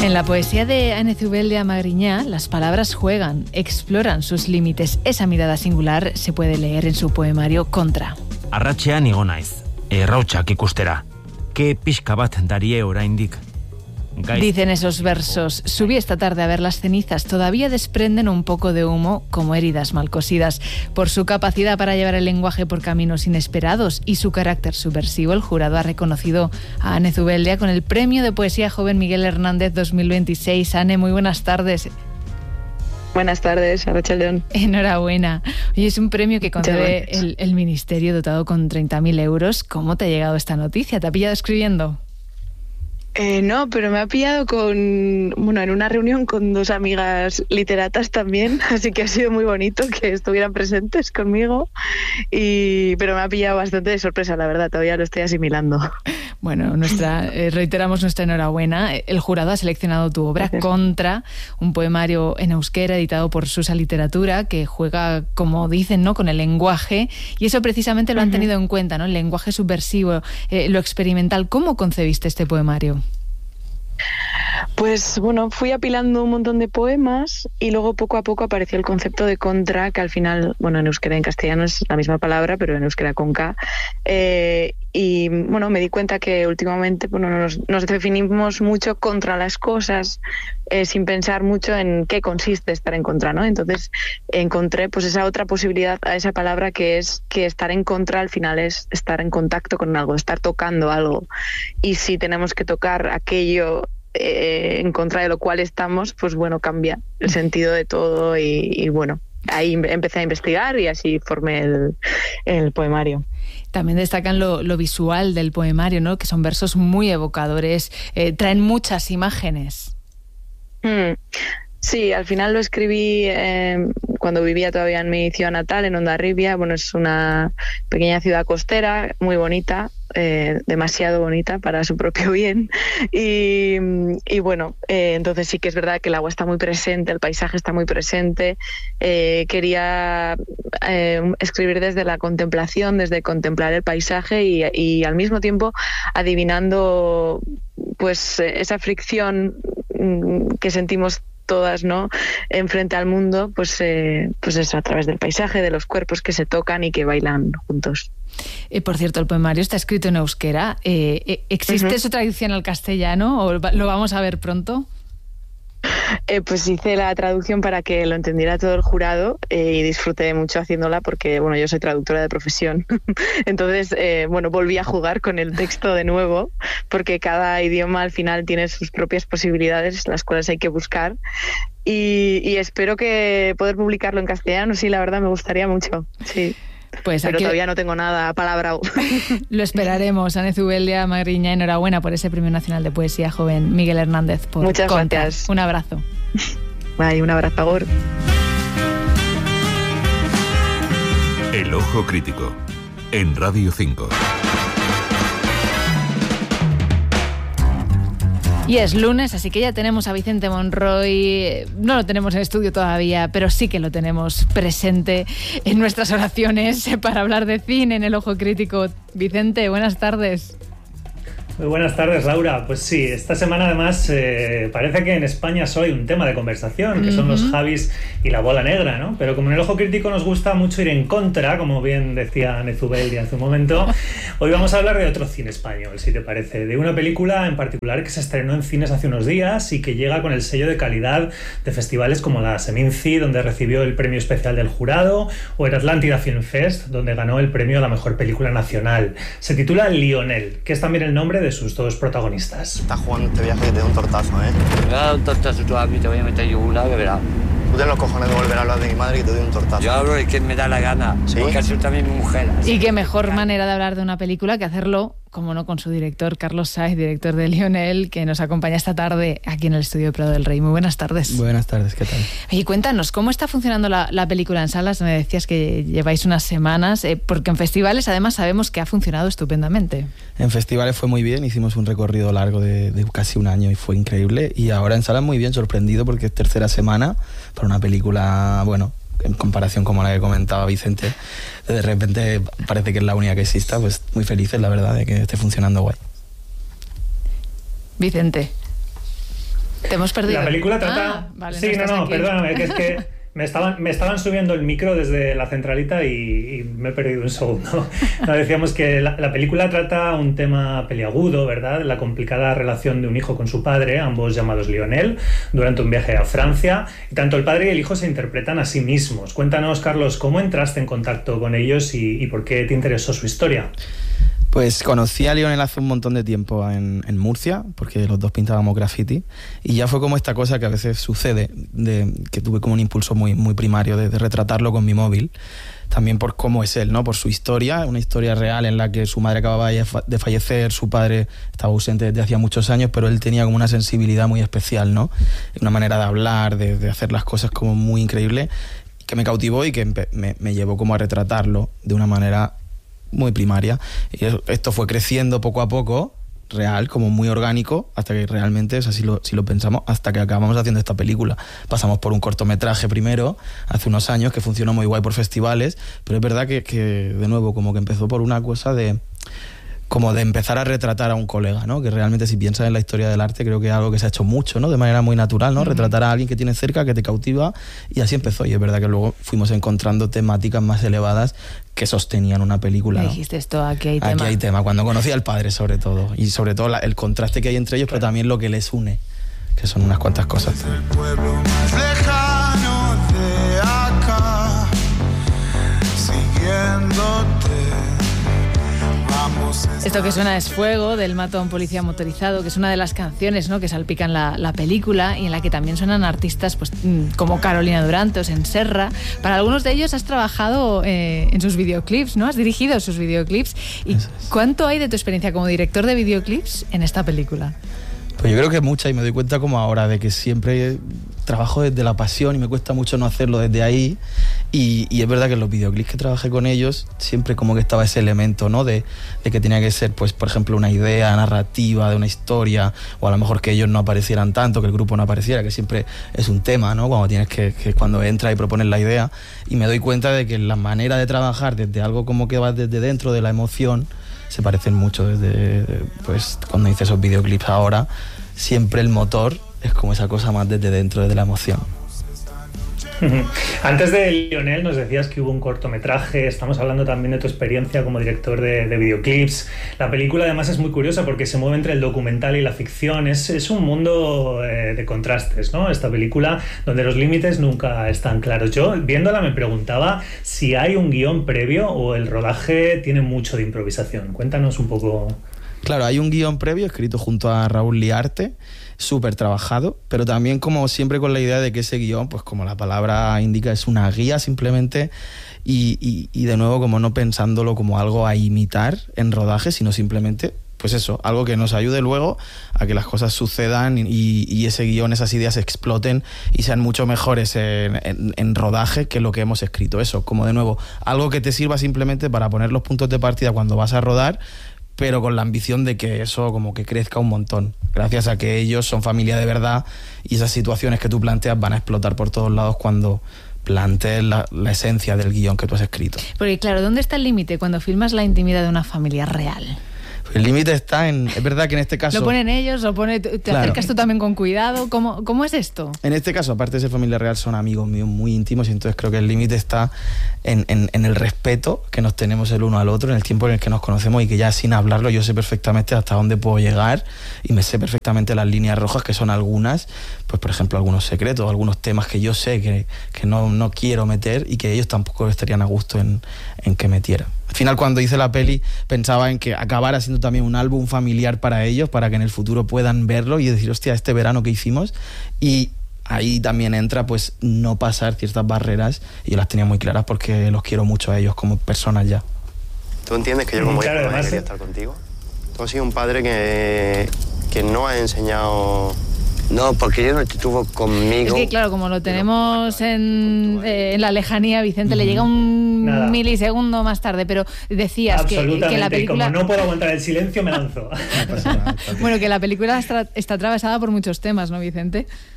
En la poesía de Anne Zubeldia Magriñá, las palabras juegan, exploran sus límites. Esa mirada singular se puede leer en su poemario Contra. Arratxean igo naiz, errautsak ikustera. Ke pixka bat darie oraindik. Dicen esos versos: subí esta tarde a ver las cenizas, todavía desprenden un poco de humo como heridas mal cosidas. Por su capacidad para llevar el lenguaje por caminos inesperados y su carácter subversivo, el jurado ha reconocido a Anne Zubeldia con el Premio de Poesía Joven Miguel Hernández 2026. Anne, muy buenas tardes. Buenas tardes, Arratsaldeon. Enhorabuena. Oye, es un premio que concede el Ministerio dotado con 30.000 euros. ¿Cómo te ha llegado esta noticia? ¿Te ha pillado escribiendo? No, pero me ha pillado en una reunión con dos amigas literatas también, así que ha sido muy bonito que estuvieran presentes conmigo, pero me ha pillado bastante de sorpresa, la verdad, todavía lo estoy asimilando. Bueno, reiteramos nuestra enhorabuena. El jurado ha seleccionado tu obra, Gracias. Contra, un poemario en euskera editado por Susa Literatura, que juega, como dicen, ¿no?, con el lenguaje, y eso precisamente lo han tenido en cuenta, ¿no?, el lenguaje subversivo, lo experimental. ¿Cómo concebiste este poemario? Pues bueno, fui apilando un montón de poemas y luego poco a poco apareció el concepto de contra, que al final, bueno, en euskera y en castellano es la misma palabra, pero en euskera con K. Y bueno, me di cuenta que últimamente nos definimos mucho contra las cosas sin pensar mucho en qué consiste estar en contra, ¿no? Entonces encontré pues esa otra posibilidad a esa palabra, que es que estar en contra al final es estar en contacto con algo, estar tocando algo. Y si tenemos que tocar aquello en contra de lo cual estamos, pues bueno, cambia el sentido de todo y bueno, ahí empecé a investigar y así formé el poemario. También destacan lo visual del poemario, ¿no?, que son versos muy evocadores, traen muchas imágenes. Sí, al final lo escribí cuando vivía todavía en mi ciudad natal, en Hondarribia. Bueno, es una pequeña ciudad costera, muy bonita, demasiado bonita para su propio bien. Y bueno, entonces sí que es verdad que el agua está muy presente, el paisaje está muy presente. Quería escribir desde la contemplación, desde contemplar el paisaje y al mismo tiempo adivinando pues esa fricción que sentimos todas, ¿no?, enfrente al mundo, pues eso, a través del paisaje, de los cuerpos que se tocan y que bailan juntos. Por cierto, el poemario está escrito en euskera. ¿Existe su traducción al castellano o lo vamos a ver pronto? Pues hice la traducción para que lo entendiera todo el jurado y disfruté mucho haciéndola porque, bueno, yo soy traductora de profesión. Entonces, volví a jugar con el texto de nuevo porque cada idioma al final tiene sus propias posibilidades, las cuales hay que buscar. Y espero que poder publicarlo en castellano, sí, la verdad me gustaría mucho, sí. Pues pero aquí todavía no tengo nada palabrado. Lo esperaremos. Anne Zubeldia Magriñá, enhorabuena por ese Premio Nacional de Poesía Joven Miguel Hernández. Muchas gracias. Un abrazo. Bye, un abrazo, Agor. El Ojo Crítico, en Radio 5. Y es lunes, así que ya tenemos a Vicente Monroy. No lo tenemos en estudio todavía, pero sí que lo tenemos presente en nuestras oraciones para hablar de cine en El Ojo Crítico. Vicente, buenas tardes. Muy buenas tardes, Laura. Pues sí, esta semana además parece que en España solo hay un tema de conversación, que son los Javis y la bola negra, ¿no? Pero como en El Ojo Crítico nos gusta mucho ir en contra, como bien decía Anne Zubeldia hace un momento, hoy vamos a hablar de otro cine español, si te parece, de una película en particular que se estrenó en cines hace unos días y que llega con el sello de calidad de festivales como la Seminci, donde recibió el premio especial del jurado, o el Atlántida Film Fest, donde ganó el premio a la mejor película nacional. Se titula Lionel, que es también el nombre de sus dos protagonistas. Estás jugando este viaje que te da un tortazo, ¿eh? Me va a dar un tortazo tú a mí, te voy a meter yo un lado que verás. Tú tienes los cojones de volver a hablar de mi madre y que te doy un tortazo. Yo hablo de quien me da la gana, ¿sí? Porque así también mi mujer. Y qué mejor manera de hablar de una película que hacerlo, como no, con su director, Carlos Saez, director de Lionel, que nos acompaña esta tarde aquí en el estudio de Prado del Rey. Muy buenas tardes. Buenas tardes, ¿qué tal? Oye, cuéntanos, ¿cómo está funcionando la película en salas? Me decías que lleváis unas semanas, porque en festivales además sabemos que ha funcionado estupendamente. En festivales fue muy bien, hicimos un recorrido largo de casi un año y fue increíble. Y ahora en salas muy bien, sorprendido porque es tercera semana para una película, bueno, en comparación como la que comentaba Vicente, de repente parece que es la única que exista, pues muy felices, la verdad, de que esté funcionando guay. Vicente, Te hemos perdido. La película trata... Vale, sí, no, perdóname, que es que me estaban subiendo el micro desde la centralita y me he perdido un segundo. No, decíamos que la película trata un tema peliagudo, ¿verdad? La complicada relación de un hijo con su padre, ambos llamados Lionel, durante un viaje a Francia. Y tanto el padre y el hijo se interpretan a sí mismos. Cuéntanos, Carlos, ¿cómo entraste en contacto con ellos y por qué te interesó su historia? Pues conocí a Lionel hace un montón de tiempo en Murcia, porque los dos pintábamos graffiti, y ya fue como esta cosa que a veces sucede, que tuve como un impulso muy, muy primario de retratarlo con mi móvil, también por cómo es él, ¿no? Por su historia, una historia real en la que su madre acababa de fallecer, su padre estaba ausente desde hacía muchos años, pero él tenía como una sensibilidad muy especial, ¿no? Una manera de hablar, de hacer las cosas como muy increíble, que me cautivó y que me llevó como a retratarlo de una manera muy primaria. Y esto fue creciendo poco a poco, real, como muy orgánico, hasta que realmente, o sea, si lo pensamos, hasta que acabamos haciendo esta película. Pasamos por un cortometraje primero, hace unos años, que funcionó muy guay por festivales, pero es verdad que de nuevo, como que empezó por una cosa de empezar a retratar a un colega, ¿no? Que realmente, si piensas en la historia del arte, creo que es algo que se ha hecho mucho, ¿no? De manera muy natural, ¿no? Retratar a alguien que tienes cerca, que te cautiva, y así empezó. Y es verdad que luego fuimos encontrando temáticas más elevadas que sostenían una película, ¿no? Dijiste esto, aquí hay tema. Aquí hay tema. Cuando conocí al padre, sobre todo. Y sobre todo el contraste que hay entre ellos, pero también lo que les une, que son unas cuantas cosas. El pueblo más lejano de acá, siguiéndote. Esto que suena es Fuego, del Mato a un policía motorizado, que es una de las canciones, ¿no?, que salpican la película, y en la que también suenan artistas pues, como Carolina Durante o Serra. Para algunos de ellos has trabajado en sus videoclips, ¿no? Has dirigido sus videoclips. ¿Y cuánto hay de tu experiencia como director de videoclips en esta película? Pues yo creo que mucha, y me doy cuenta como ahora de que siempre trabajo desde la pasión y me cuesta mucho no hacerlo desde ahí, y es verdad que en los videoclips que trabajé con ellos siempre como que estaba ese elemento, ¿no? De que tenía que ser, pues por ejemplo, una idea narrativa de una historia, o a lo mejor que ellos no aparecieran tanto, que el grupo no apareciera, que siempre es un tema, ¿no? Cuando tienes que cuando entras y propones la idea, y me doy cuenta de que la manera de trabajar desde algo como que va desde dentro de la emoción se parecen mucho desde, pues cuando hice esos videoclips ahora, siempre el motor es como esa cosa más desde dentro, desde la emoción. Antes de Lionel nos decías que hubo un cortometraje, estamos hablando también de tu experiencia como director de videoclips. La película además es muy curiosa porque se mueve entre el documental y la ficción, es un mundo de contrastes, ¿no? Esta película donde los límites nunca están claros. Yo viéndola me preguntaba si hay un guión previo o el rodaje tiene mucho de improvisación. Cuéntanos un poco. Claro, hay un guión previo escrito junto a Raúl Liarte, súper trabajado, pero también como siempre con la idea de que ese guión, pues como la palabra indica, es una guía simplemente, y de nuevo como no pensándolo como algo a imitar en rodaje, sino simplemente, pues eso, algo que nos ayude luego a que las cosas sucedan y ese guión, esas ideas exploten y sean mucho mejores en rodaje que lo que hemos escrito. Eso, como de nuevo, algo que te sirva simplemente para poner los puntos de partida cuando vas a rodar, pero con la ambición de que eso como que crezca un montón, gracias a que ellos son familia de verdad, y esas situaciones que tú planteas van a explotar por todos lados cuando plantees la esencia del guión que tú has escrito. Porque claro, ¿dónde está el límite cuando filmas la intimidad de una familia real? El límite está en... Es verdad que en este caso... ¿Lo ponen ellos? ¿Te acercas tú también con cuidado? ¿Cómo es esto? En este caso, aparte de ser familia real, son amigos míos muy íntimos, y entonces creo que el límite está en el respeto que nos tenemos el uno al otro, en el tiempo en el que nos conocemos, y que ya sin hablarlo yo sé perfectamente hasta dónde puedo llegar, y me sé perfectamente las líneas rojas, que son algunas, pues por ejemplo algunos secretos, algunos temas que yo sé que no quiero meter, y que ellos tampoco estarían a gusto en que metiera. Al final, cuando hice la peli, pensaba en que acabara siendo también un álbum familiar para ellos, para que en el futuro puedan verlo y decir, hostia, este verano que hicimos. Y ahí también entra, pues, no pasar ciertas barreras, y yo las tenía muy claras porque los quiero mucho a ellos como personas ya. ¿Tú entiendes que yo como hijo no quería estar contigo? Tú has sido un padre que no ha enseñado... No, porque yo no estuvo conmigo. Es que claro, como lo tenemos en la lejanía, Vicente, le llega un milisegundo más tarde, pero decías que la película... Como no puedo aguantar el silencio, me lanzo. Bueno, que la película está atravesada por muchos temas, ¿no, Vicente?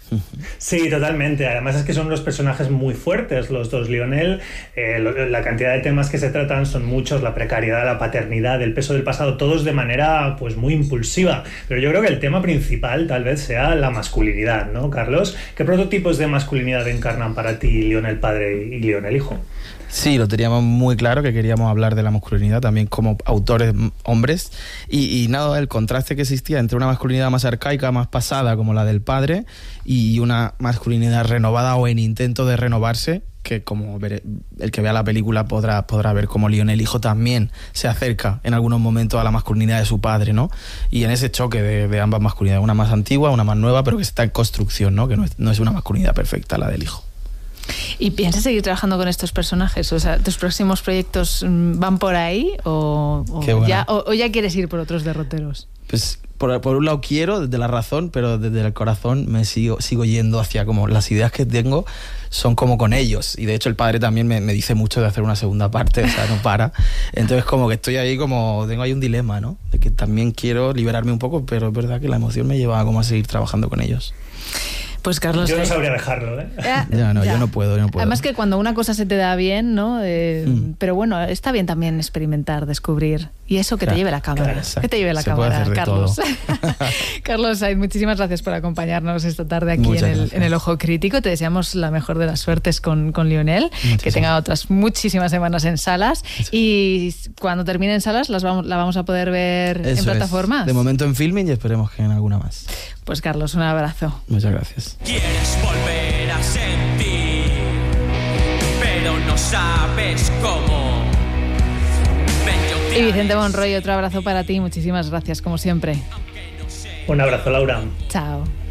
Sí, totalmente. Además es que son unos personajes muy fuertes los dos. Lionel, la cantidad de temas que se tratan son muchos: la precariedad, la paternidad, el peso del pasado, todos de manera pues muy impulsiva. Pero yo creo que el tema principal tal vez sea la masculinidad, ¿no, Carlos? ¿Qué prototipos de masculinidad encarnan para ti Lionel padre y Lionel hijo? Sí, lo teníamos muy claro, que queríamos hablar de la masculinidad también como autores hombres y nada, el contraste que existía entre una masculinidad más arcaica, más pasada, como la del padre, y una masculinidad renovada o en intento de renovarse, que como el que vea la película podrá ver como Lionel hijo también se acerca en algunos momentos a la masculinidad de su padre, ¿no? Y en ese choque de ambas masculinidades, una más antigua, una más nueva, pero que está en construcción, ¿no? Que no es una masculinidad perfecta la del hijo. ¿Y piensas seguir trabajando con estos personajes? O sea, ¿tus próximos proyectos van por ahí o ya quieres ir por otros derroteros? Pues por un lado quiero, desde la razón, pero desde el corazón me sigo yendo hacia como las ideas que tengo son como con ellos. Y de hecho el padre también me dice mucho de hacer una segunda parte, o sea, no para. Entonces como que estoy ahí tengo ahí un dilema, ¿no? De que también quiero liberarme un poco, pero es verdad que la emoción me lleva como a seguir trabajando con ellos. Pues Carlos... Yo no sabría dejarlo, ¿eh? Yo no puedo. Además que cuando una cosa se te da bien, ¿no? Pero bueno, está bien también experimentar, descubrir. Y eso que te lleve la cámara. Que te lleve la cámara, Carlos. Carlos Sainz, muchísimas gracias por acompañarnos esta tarde aquí en el Ojo Crítico. Te deseamos la mejor de las suertes con Lionel. Que tenga otras muchísimas semanas en salas. Y cuando termine en salas, la vamos a poder ver en plataformas. De momento en Filmin y esperemos que en alguna más. Pues Carlos, un abrazo. Muchas gracias. Quieres volver a sentir, pero no sabes cómo. Y Vicente Monroy, otro abrazo para ti. Muchísimas gracias, como siempre. Un abrazo, Laura. Chao.